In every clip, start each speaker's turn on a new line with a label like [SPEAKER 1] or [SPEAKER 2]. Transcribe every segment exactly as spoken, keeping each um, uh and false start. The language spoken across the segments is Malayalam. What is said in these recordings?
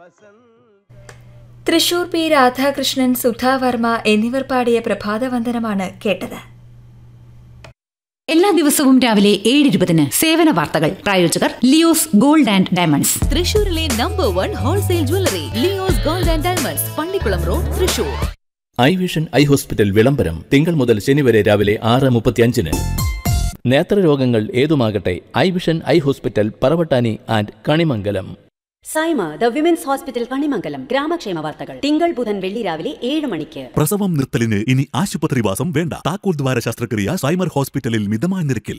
[SPEAKER 1] തൃശൂർ പി രാധാകൃഷ്ണൻ, സുധാ വർമ്മ എന്നിവർ പാടിയ പ്രഭാതവന്ദനമാണ് കേട്ടത്.
[SPEAKER 2] എല്ലാ ദിവസവും രാവിലെ ഏഴ് ഇരുപതിന് സേവന വാർത്തകൾ. പ്രായോജകർ ലിയോസ് ഗോൾഡ് ആൻഡ് ഡയമണ്ട്സ്,
[SPEAKER 3] തൃശൂരിലെ number one wholesale jewellery Leo's gold and diamonds, Pallikkulam road, Thrissur.
[SPEAKER 4] I vision eye hospital വിളംബരം തിങ്കൾ മുതൽ ശനി വരെ രാവിലെ ആറ് മുപ്പത്തിയഞ്ചിന്. നേത്രരോഗങ്ങൾ ഏതുമാകട്ടെ, I vision eye hospital Paravattani and Kanimangalam.
[SPEAKER 5] Saima the women's hospital Kanimangalam. ഗ്രാമക്ഷേമ വാർത്തകൾ തിങ്കൾ ബുധൻ വെള്ളി രാവിലെ ഏഴ് മണിക്ക്.
[SPEAKER 6] പ്രസവം നിർത്തലിന് ഇനി ആശുപത്രിവാസം വേണ്ട. താക്കോൽ ദ്വാര ശസ്ത്രക്രിയ സൈമർ ഹോസ്പിറ്റലിൽ മിതമായ നിരക്കിൽ.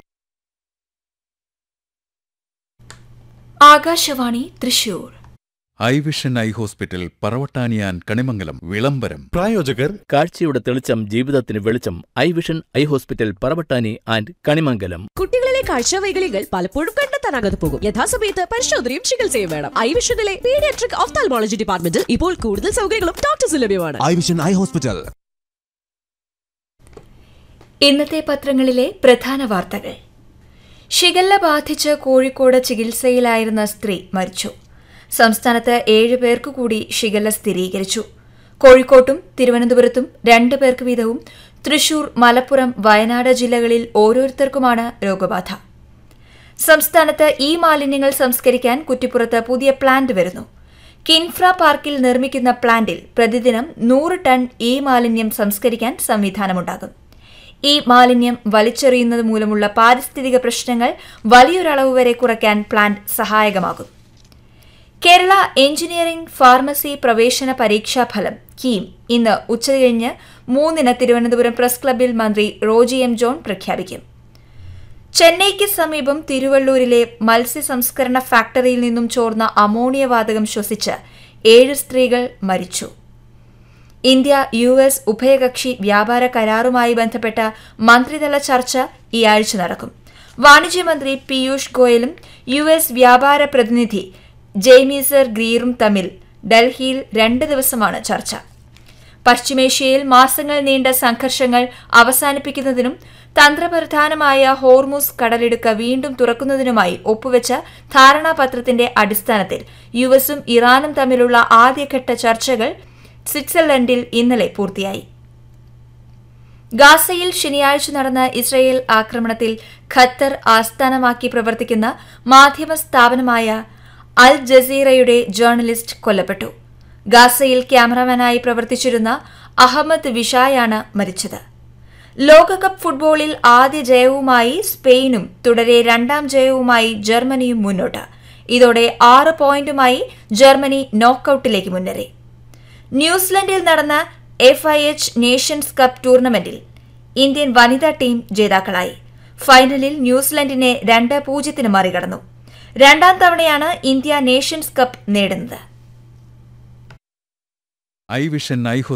[SPEAKER 1] Akashvani Thrissur.
[SPEAKER 7] I vision eye hospital Paravattani and Kanimangalam വിളംബരം.
[SPEAKER 6] പ്രായോജകർ
[SPEAKER 4] കാഴ്ചയുടെ തെളിച്ചം ജീവിതത്തിന് വെളിച്ചം. I vision eye hospital Paravattani and Kanimangalam.
[SPEAKER 3] കുട്ടികളിലെ കാഴ്ചവൈകല്യങ്ങൾ പലപ്പോഴും കണ്ടെത്താനാകാതെ പോകും. യഥാസമയത്ത് പരിശോധനയും ചികിത്സയും വേണം. ഐ വിഷനിലെ പീഡിയാട്രിക് ഓഫ്താൽമോളജി ഡിപ്പാർട്ട്മെന്റിൽ ഇപ്പോൾ കൂടുതൽ സൗകര്യങ്ങളും ഡോക്ടേഴ്സ് ലഭ്യമാണ്.
[SPEAKER 6] I vision eye hospital.
[SPEAKER 1] ഇന്നത്തെ പത്രങ്ങളിലെ പ്രധാന വാർത്തകൾ. ഷിഗല്ല ബാധിച്ച് കോഴിക്കോട് ചികിത്സയിലായിരുന്ന സ്ത്രീ മരിച്ചു. സംസ്ഥാനത്ത് ഏഴ് പേർക്ക് കൂടി ഷിഗല്ല സ്ഥിരീകരിച്ചു. കോഴിക്കോട്ടും തിരുവനന്തപുരത്തും രണ്ട് പേർക്ക് വീതവും തൃശൂർ, മലപ്പുറം, വയനാട് ജില്ലകളിൽ ഓരോരുത്തർക്കുമാണ് രോഗബാധ. സംസ്ഥാനത്ത് ഈ മാലിന്യങ്ങൾ സംസ്കരിക്കാൻ കുറ്റിപ്പുറത്ത് പുതിയ പ്ലാന്റ് വരുന്നു. കിൻഫ്ര പാർക്കിൽ നിർമ്മിക്കുന്ന പ്ലാന്റിൽ പ്രതിദിനം നൂറ് ടൺ ഈ മാലിന്യം സംസ്കരിക്കാൻ സംവിധാനമുണ്ടാകും. ഈ മാലിന്യം വലിച്ചെറിയുന്നത് മൂലമുള്ള പാരിസ്ഥിതിക പ്രശ്നങ്ങൾ വലിയൊരളവ് വരെ കുറയ്ക്കാൻ പ്ലാന്റ് സഹായകമാകും. കേരള എഞ്ചിനീയറിംഗ് ഫാർമസി പ്രവേശന പരീക്ഷാഫലം കീം ഇന്ന് ഉച്ചകഴിഞ്ഞ് മൂന്നിന് തിരുവനന്തപുരം പ്രസ് ക്ലബ്ബിൽ മന്ത്രി റോജി എം ജോൺ പ്രഖ്യാപിക്കും. ചെന്നൈക്ക് സമീപം തിരുവള്ളൂരിലെ മത്സ്യ സംസ്കരണ ഫാക്ടറിയിൽ നിന്നും ചോർന്ന അമോണിയ വാതകം ശ്വസിച്ച് ഏഴ് സ്ത്രീകൾ മരിച്ചു. ഇന്ത്യ യു എസ് ഉഭയകക്ഷി വ്യാപാര കരാറുമായി ബന്ധപ്പെട്ട മന്ത്രിതല ചർച്ച ഈ ആഴ്ച നടക്കും. വാണിജ്യമന്ത്രി പീയൂഷ് ഗോയലും യു എസ് വ്യാപാര പ്രതിനിധി ജെയ്മീസർ ഗ്രീറും തമ്മിൽ ഡൽഹിയിൽ രണ്ട് ദിവസമാണ് ചർച്ച. പശ്ചിമേഷ്യയിൽ മാസങ്ങൾ നീണ്ട സംഘർഷങ്ങൾ അവസാനിപ്പിക്കുന്നതിനും തന്ത്രപ്രധാനമായ ഹോർമുസ് കടലിടുക്ക് വീണ്ടും തുറക്കുന്നതിനുമായി ഒപ്പുവെച്ച ധാരണാപത്രത്തിന്റെ അടിസ്ഥാനത്തിൽ യു എസും ഇറാനും തമ്മിലുള്ള ആദ്യഘട്ട ചർച്ചകൾ സ്വിറ്റ്സർലൻഡിൽ ഇന്നലെ പൂർത്തിയായി. ഗാസയിൽ ശനിയാഴ്ച നടന്ന ഇസ്രയേൽ ആക്രമണത്തിൽ ഖത്തർ ആസ്ഥാനമാക്കി പ്രവർത്തിക്കുന്ന മാധ്യമ സ്ഥാപനമായ അൽ ജസീറയുടെ ജേർണലിസ്റ്റ് കൊല്ലപ്പെട്ടു. ഗാസയിൽ ക്യാമറമാനായി പ്രവർത്തിച്ചിരുന്ന അഹമ്മദ് വിഷായാണ് മരിച്ചത്. ലോകകപ്പ് ഫുട്ബോളിൽ ആദ്യ ജയവുമായി സ്പെയിനും തുടരെ രണ്ടാം ജയവുമായി ജർമ്മനിയും മുന്നോട്ട്. ഇതോടെ ആറ് പോയിന്റുമായി ജർമ്മനി നോക്കൌട്ടിലേക്ക് മുന്നേറി. ന്യൂസിലൻഡിൽ നടന്ന F I H Nations cup ടൂർണമെന്റിൽ ഇന്ത്യൻ വനിതാ ടീം ജേതാക്കളായി. ഫൈനലിൽ ന്യൂസിലൻഡിനെ രണ്ട് പൂജ്യത്തിന് മറികടന്നു. രണ്ടാം തവണയാണ് ഇന്ത്യ നേഷൻസ് കപ്പ് നേടുന്നത്.
[SPEAKER 7] I vision I